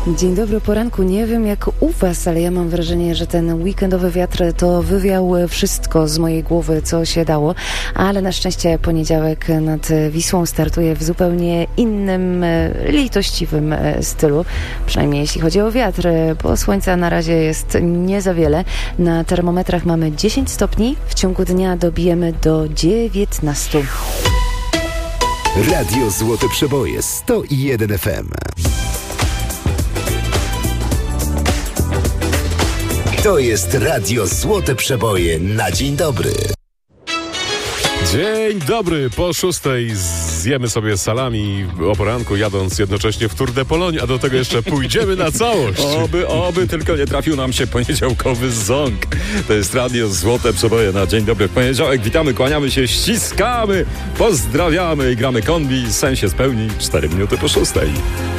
Dzień dobry, poranku. Nie wiem jak u Was, ale ja mam wrażenie, że ten weekendowy wiatr to wywiał wszystko z mojej głowy, co się dało, ale na szczęście poniedziałek nad Wisłą startuje w zupełnie innym, litościwym stylu, przynajmniej jeśli chodzi o wiatr, bo słońca na razie jest nie za wiele. Na termometrach mamy 10 stopni, w ciągu dnia dobijemy do 19. Radio Złote Przeboje 101 FM. To jest Radio Złote Przeboje na dzień dobry. Dzień dobry, po 6 zjemy sobie salami o poranku, jadąc jednocześnie w Tour de Pologne, a do tego jeszcze pójdziemy na całość. Oby tylko nie trafił nam się poniedziałkowy ząg. To jest Radio Złote Przeboje na dzień dobry. W poniedziałek witamy, kłaniamy się, ściskamy, pozdrawiamy i gramy kombi. Sen się spełni 4 minuty po 6.